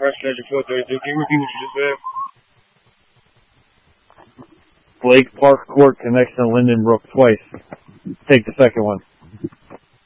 Fresh Treasure 432. Can you repeat what you just said? Blake Park Court connects to Lindenbrook twice. Take the second one.